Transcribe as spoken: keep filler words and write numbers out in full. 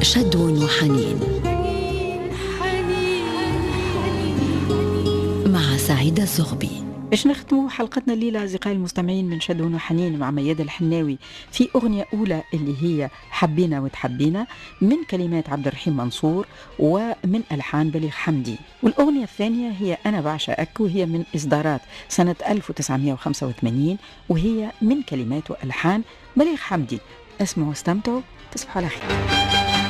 شدو وحنين مع سعيدة الزغبي. باش نختموا حلقتنا الليلة أصدقائي المستمعين من شدو وحنين مع ميادة الحناوي في أغنية أولى اللي هي حبينا وتحبينا من كلمات عبد الرحيم منصور ومن ألحان بليغ حمدي، والأغنية الثانية هي أنا بعشقك وهي من إصدارات سنة ألف وتسعمائة وخمسة وثمانين وهي من كلمات وألحان بليغ حمدي. اسمعوا واستمتعوا، تصبحوا على خير.